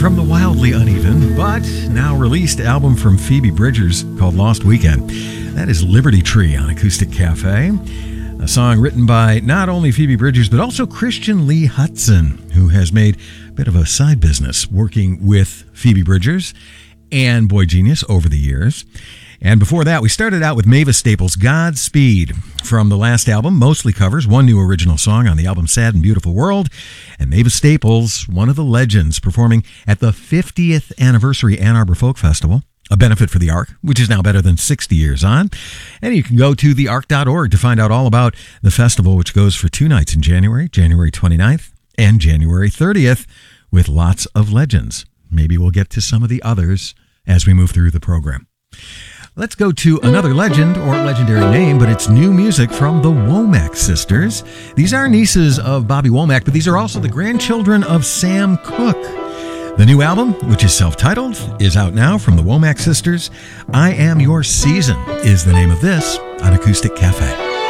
from the wildly uneven, but now released album from Phoebe Bridgers called Lost Weekend. That is Liberty Tree on Acoustic Cafe. A song written by not only Phoebe Bridgers, but also Christian Lee Hutson, who has made a bit of a side business working with Phoebe Bridgers and Boy Genius over the years. And before that, we started out with Mavis Staples' Godspeed from the last album, mostly covers, one new original song on the album Sad and Beautiful World. And Mavis Staples, one of the legends, performing at the 50th anniversary Ann Arbor Folk Festival, a benefit for the Ark, which is now better than 60 years on. And you can go to theark.org to find out all about the festival, which goes for 2 nights in January 29th and January 30th, with lots of legends. Maybe we'll get to some of the others as we move through the program. Let's go to another legend or legendary name, but it's new music from the Womack sisters. These are nieces of Bobby Womack, but these are also the grandchildren of Sam Cooke. The new album, which is self-titled, is out now from the Womack sisters. I Am Your Season is the name of this on Acoustic Cafe.